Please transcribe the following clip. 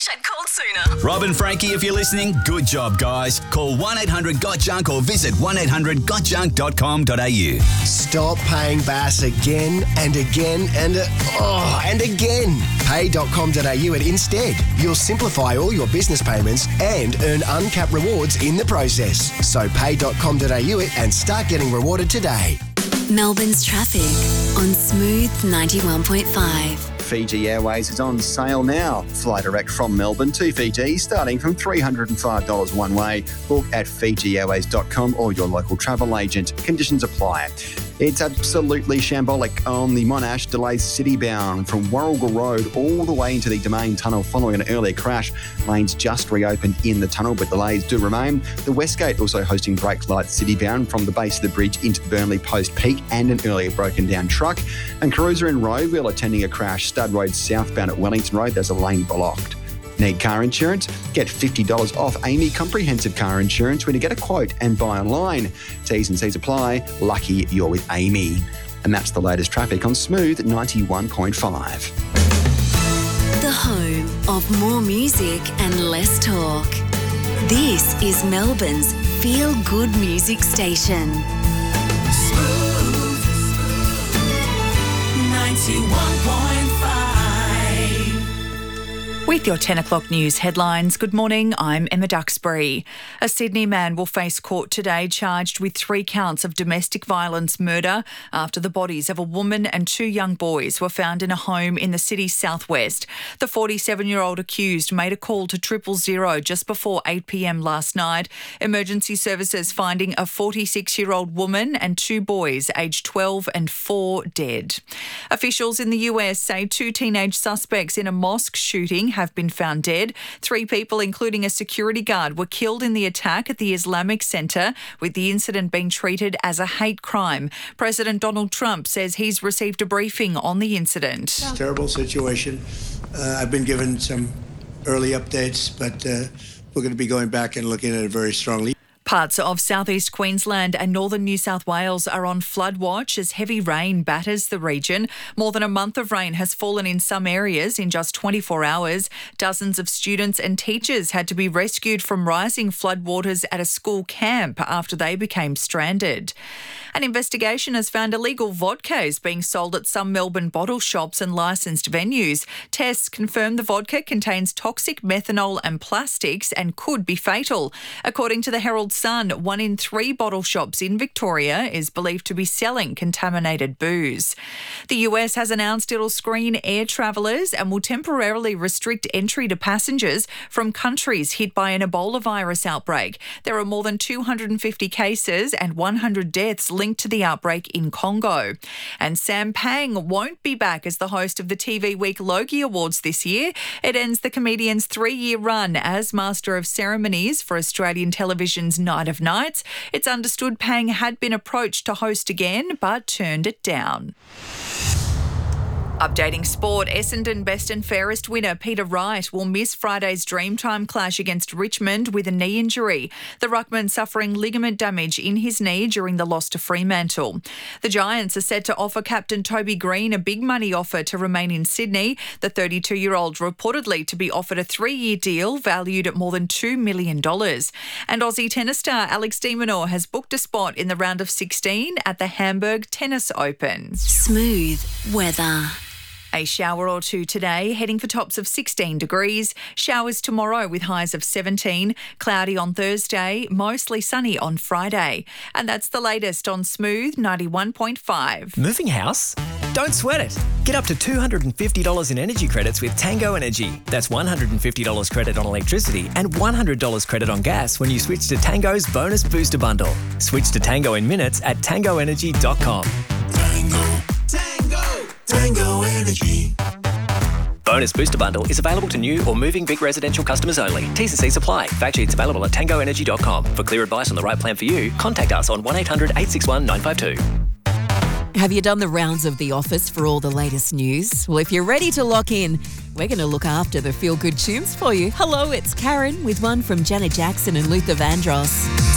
I'd called sooner. Rob and Frankie, if you're listening, good job, guys. Call 1-800-GOT-JUNK or visit 1-800-GOT-JUNK.com.au. Stop paying Bass again and again and again. Pay.com.au and instead, you'll simplify all your business payments and earn uncapped rewards in the process. So pay.com.au and start getting rewarded today. Melbourne's traffic on Smooth 91.5. Fiji Airways is on sale now. Fly direct from Melbourne to Fiji starting from $305 one way. Book at FijiAirways.com or your local travel agent. Conditions apply. It's absolutely shambolic on the Monash. Delays city-bound from Warragul Road all the way into the Domain Tunnel following an earlier crash. Lanes just reopened in the tunnel, but delays do remain. The Westgate also hosting brake lights city-bound from the base of the bridge into the Burnley Post Peak and an earlier broken-down truck. And Cruiser in Rowville attending a crash. Stud Road southbound at Wellington Road, there's a lane blocked. Need car insurance? Get $50 off Amy Comprehensive Car Insurance when you get a quote and buy online. T's and C's apply. Lucky you're with Amy. And that's the latest traffic on Smooth 91.5. The home of more music and less talk. This is Melbourne's feel-good music station. Smooth 91.5. With your 10 o'clock news headlines, good morning, I'm Emma Duxbury. A Sydney man will face court today charged with 3 counts of domestic violence murder after the bodies of a woman and 2 young boys were found in a home in the city's southwest. The 47-year-old accused made a call to 000 just before 8 p.m. last night. Emergency services finding a 46-year-old woman and 2 boys aged 12 and 4 dead. Officials in the US say 2 teenage suspects in a mosque shooting have been found dead. 3 people, including a security guard, were killed in the attack at the Islamic Center, with the incident being treated as a hate crime. President Donald Trump says he's received a briefing on the incident. It's a terrible situation. I've been given some early updates, but we're going to be going back and looking at it very strongly. Parts of southeast Queensland and northern New South Wales are on flood watch as heavy rain batters the region. More than a month of rain has fallen in some areas in just 24 hours. Dozens of students and teachers had to be rescued from rising floodwaters at a school camp after they became stranded. An investigation has found illegal vodka is being sold at some Melbourne bottle shops and licensed venues. Tests confirm the vodka contains toxic methanol and plastics and could be fatal. According to the Herald Sun, 1 in 3 bottle shops in Victoria is believed to be selling contaminated booze. The US has announced it'll screen air travellers and will temporarily restrict entry to passengers from countries hit by an Ebola virus outbreak. There are more than 250 cases and 100 deaths linked to the outbreak in Congo. And Sam Pang won't be back as the host of the TV Week Logie Awards this year. It ends the comedian's 3-year run as Master of Ceremonies for Australian television's Night of Nights. It's understood Pang had been approached to host again, but turned it down. Updating sport, Essendon Best and Fairest winner Peter Wright will miss Friday's Dreamtime clash against Richmond with a knee injury. The ruckman suffering ligament damage in his knee during the loss to Fremantle. The Giants are set to offer captain Toby Green a big money offer to remain in Sydney. The 32-year-old reportedly to be offered a 3-year deal valued at more than $2 million. And Aussie tennis star Alex de Minaur has booked a spot in the round of 16 at the Hamburg Tennis Open. Smooth weather. A shower or two today, heading for tops of 16 degrees. Showers tomorrow with highs of 17. Cloudy on Thursday, mostly sunny on Friday. And that's the latest on Smooth 91.5. Moving house? Don't sweat it. Get up to $250 in energy credits with Tango Energy. That's $150 credit on electricity and $100 credit on gas when you switch to Tango's Bonus Booster Bundle. Switch to Tango in minutes at tangoenergy.com. Tango Energy. Bonus Booster Bundle is available to new or moving big residential customers only. T's and C's apply. Fact sheets available at tangoenergy.com. For clear advice on the right plan for you, contact us on 1-800-861-952. Have you done the rounds of the office for all the latest news? Well, if you're ready to lock in, we're going to look after the feel-good tunes for you. Hello, it's Karen with one from Janet Jackson and Luther Vandross.